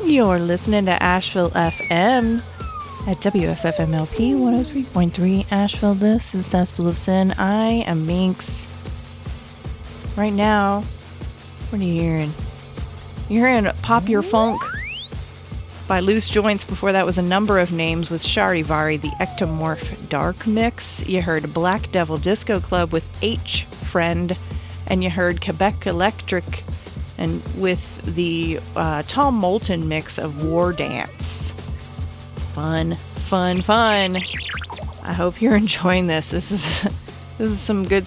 You're listening to Asheville FM at WSFMLP 103.3 Asheville. This is Cesspool of Sin. I am Minx. Right now, what are you hearing? You're hearing Pop Your Funk by Loose Joints. Before that was A Number of Names with Charivari, the Ectomorph Dark Mix. You heard Black Devil Disco Club with H Friend, and you heard Quebec Electric and with the Tom Moulton mix of War Dance. Fun, fun, fun. I hope you're enjoying this. This is some good